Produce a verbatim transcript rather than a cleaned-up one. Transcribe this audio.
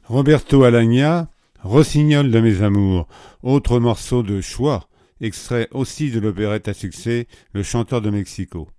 Roberto Alagna, Rossignol de mes amours, autre morceau de choix, extrait aussi de l'opérette à succès Le chanteur de Mexico.